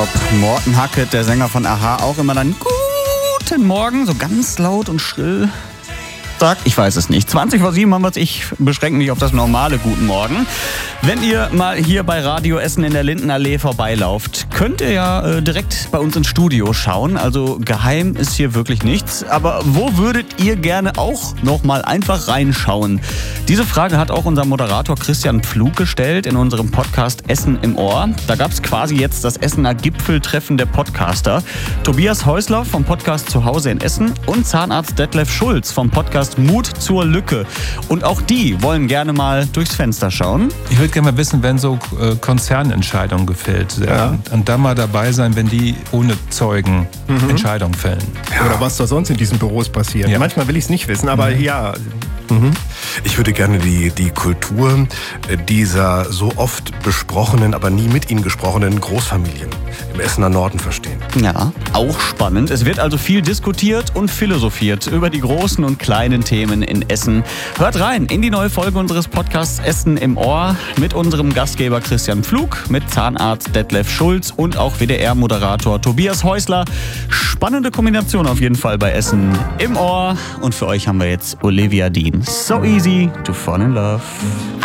ob Morten Hackett, der Sänger von a-ha, auch immer dann Guten Morgen, so ganz laut und schrill sagt. Ich weiß es nicht. 20:07 haben wir es. Ich beschränke mich auf das normale Guten Morgen. Wenn ihr mal hier bei Radio Essen in der Lindenallee vorbeilauft, könnt ihr ja direkt bei uns ins Studio schauen. Also geheim ist hier wirklich nichts. Aber wo würdet ihr gerne auch noch mal einfach reinschauen? Diese Frage hat auch unser Moderator Christian Pflug gestellt in unserem Podcast Essen im Ohr. Da gab es quasi jetzt das Essener Gipfeltreffen der Podcaster. Tobias Häusler vom Podcast Zuhause in Essen und Zahnarzt Detlef Schulz vom Podcast Mut zur Lücke. Und auch die wollen gerne mal durchs Fenster schauen. Ich würde gerne mal wissen, wenn so Konzernentscheidungen gefällt werden. Ja. Und da mal dabei sein, wenn die ohne Zeugen Entscheidungen fällen. Ja. Oder was da sonst in diesen Büros passiert. Ja. Manchmal will ich es nicht wissen, aber ja. Ich würde gerne die Kultur dieser so oft besprochenen, aber nie mit ihnen gesprochenen Großfamilien im Essener Norden verstehen. Ja, auch spannend. Es wird also viel diskutiert und philosophiert über die großen und kleinen Themen in Essen. Hört rein in die neue Folge unseres Podcasts Essen im Ohr mit unserem Gastgeber Christian Pflug, mit Zahnarzt Detlef Schulz und auch WDR-Moderator Tobias Häusler. Spannende Kombination auf jeden Fall bei Essen im Ohr. Und für euch haben wir jetzt Olivia Dean. So easy to fall in love.